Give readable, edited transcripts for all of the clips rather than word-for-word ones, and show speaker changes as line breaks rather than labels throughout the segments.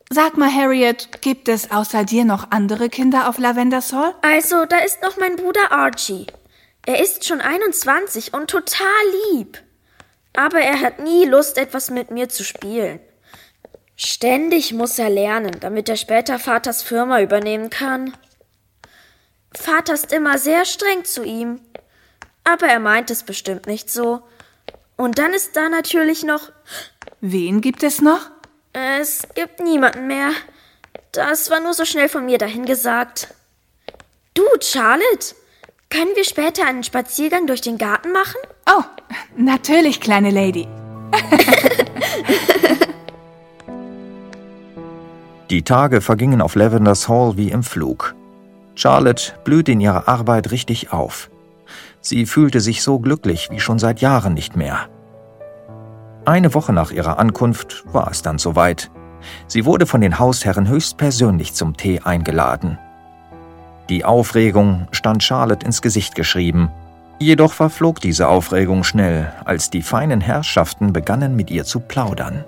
Sag mal, Harriet, gibt es außer dir noch andere Kinder auf Lavenders Hall?
Also, da ist noch mein Bruder Archie. Er ist schon 21 und total lieb. Aber er hat nie Lust, etwas mit mir zu spielen. Ständig muss er lernen, damit er später Vaters Firma übernehmen kann. Vater ist immer sehr streng zu ihm. Aber er meint es bestimmt nicht so. Und dann ist da natürlich noch...
Wen gibt es noch?
Es gibt niemanden mehr. Das war nur so schnell von mir dahingesagt. Du, Charlotte, können wir später einen Spaziergang durch den Garten machen?
Oh, natürlich, kleine Lady.
Die Tage vergingen auf Lavenders Hall wie im Flug. Charlotte blühte in ihrer Arbeit richtig auf. Sie fühlte sich so glücklich wie schon seit Jahren nicht mehr. Eine Woche nach ihrer Ankunft war es dann soweit. Sie wurde von den Hausherren höchstpersönlich zum Tee eingeladen. Die Aufregung stand Charlotte ins Gesicht geschrieben. Jedoch verflog diese Aufregung schnell, als die feinen Herrschaften begannen, mit ihr zu plaudern.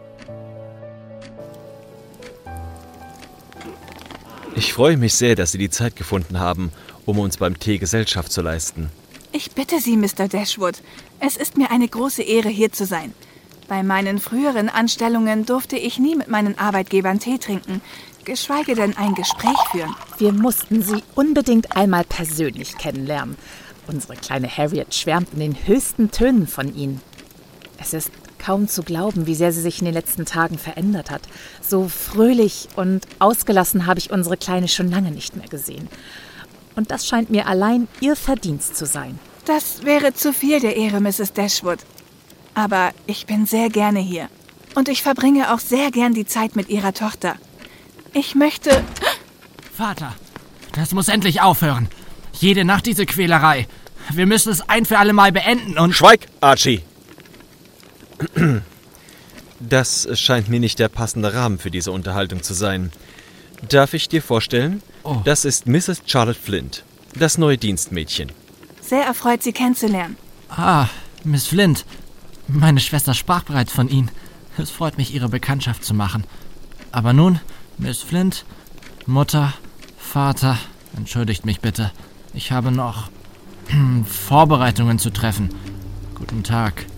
Ich freue mich sehr, dass Sie die Zeit gefunden haben, um uns beim Tee Gesellschaft zu leisten.
Ich bitte Sie, Mr. Dashwood. Es ist mir eine große Ehre, hier zu sein. Bei meinen früheren Anstellungen durfte ich nie mit meinen Arbeitgebern Tee trinken, geschweige denn ein Gespräch führen.
Wir mussten Sie unbedingt einmal persönlich kennenlernen. Unsere kleine Harriet schwärmt in den höchsten Tönen von Ihnen. Es ist kaum zu glauben, wie sehr sie sich in den letzten Tagen verändert hat. So fröhlich und ausgelassen habe ich unsere Kleine schon lange nicht mehr gesehen. Und das scheint mir allein Ihr Verdienst zu sein.
Das wäre zu viel der Ehre, Mrs. Dashwood. Aber ich bin sehr gerne hier. Und ich verbringe auch sehr gern die Zeit mit Ihrer Tochter. Ich möchte...
Vater, das muss endlich aufhören. Jede Nacht diese Quälerei. Wir müssen es ein für alle Mal beenden und...
Schweig, Archie! Das scheint mir nicht der passende Rahmen für diese Unterhaltung zu sein. Darf ich dir vorstellen?
Oh.
Das ist Mrs. Charlotte Flint, das neue Dienstmädchen.
Sehr erfreut, Sie kennenzulernen.
Ah, Miss Flint. Meine Schwester sprach bereits von Ihnen. Es freut mich, Ihre Bekanntschaft zu machen. Aber nun, Miss Flint, Mutter, Vater, entschuldigt mich bitte. Ich habe noch Vorbereitungen zu treffen. Guten Tag.